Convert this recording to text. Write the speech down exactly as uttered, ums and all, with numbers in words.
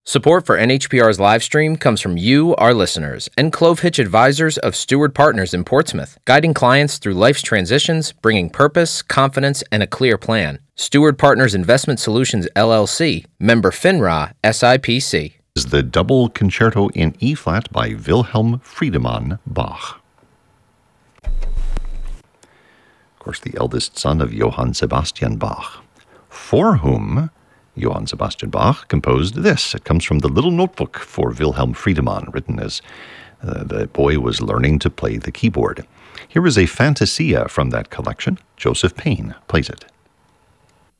Support for N H P R's live stream comes from you, our listeners, and Clove Hitch Advisors of Steward Partners in Portsmouth, guiding clients through life's transitions, bringing purpose, confidence, and a clear plan. Steward Partners Investment Solutions, L L C, member FINRA, S I P C. Is the Double Concerto in E-flat by Wilhelm Friedemann Bach. Of course, the eldest son of Johann Sebastian Bach, for whom Johann Sebastian Bach composed this. It comes from the little notebook for Wilhelm Friedemann, written as uh, the boy was learning to play the keyboard. Here is a fantasia from that collection. Joseph Payne plays it.